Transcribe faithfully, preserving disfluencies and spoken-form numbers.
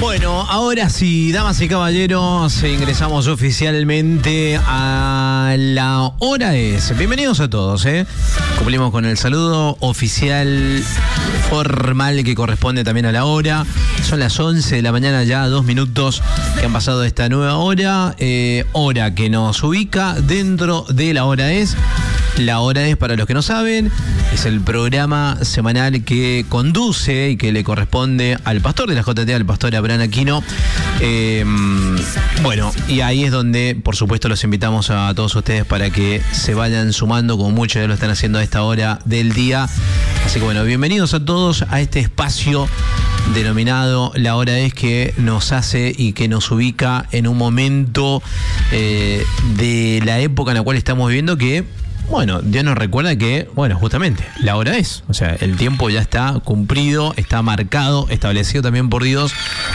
Bueno, ahora sí, damas y caballeros, ingresamos oficialmente a la hora es. Bienvenidos a todos, ¿eh? Cumplimos con el saludo oficial formal que corresponde también a la hora. Son las once de la mañana, ya dos minutos que han pasado de esta nueva hora. Eh, hora que nos ubica dentro de la hora es. La hora es, para los que no saben, es el programa semanal que conduce y que le corresponde al pastor de la J T, al pastor Abraham Aquino. Eh, bueno, y ahí es donde, por supuesto, los invitamos a todos ustedes para que se vayan sumando, como muchos ya lo están haciendo a esta hora del día. Así que bueno, bienvenidos a todos a este espacio denominado La Hora Es, que nos hace y que nos ubica en un momento eh, de la época en la cual estamos viviendo que... Bueno, Dios nos recuerda que, bueno, justamente, la hora es. O sea, el tiempo ya está cumplido, está marcado, establecido también por Dios